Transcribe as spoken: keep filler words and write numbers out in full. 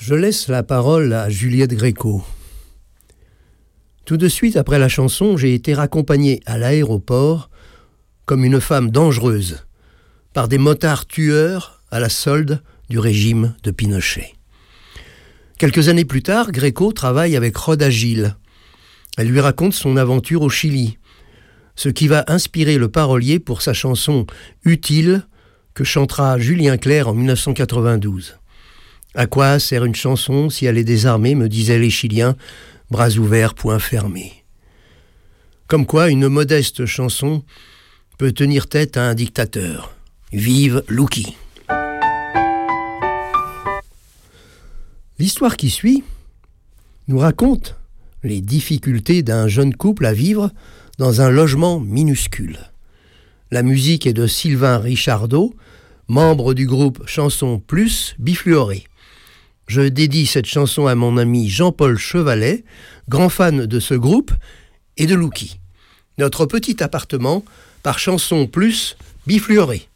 Je laisse la parole à Juliette Gréco. Tout de suite après la chanson, j'ai été raccompagnée à l'aéroport comme une femme dangereuse par des motards tueurs à la solde du régime de Pinochet. Quelques années plus tard, Gréco travaille avec Rod Agile. Elle lui raconte son aventure au Chili, ce qui va inspirer le parolier pour sa chanson « Utile » que chantera Julien Clerc en dix-neuf cent quatre-vingt-douze. « À quoi sert une chanson si elle est désarmée ?» me disaient les Chiliens, bras ouverts, poings fermés. Comme quoi, une modeste chanson peut tenir tête à un dictateur. Vive Louki! L'histoire qui suit nous raconte les difficultés d'un jeune couple à vivre dans un logement minuscule. La musique est de Sylvain Richardot, membre du groupe Chanson Plus Bifluoré. Je dédie cette chanson à mon ami Jean-Paul Chevalet, grand fan de ce groupe et de Louki. Notre petit appartement par Chanson Plus Bifluoré.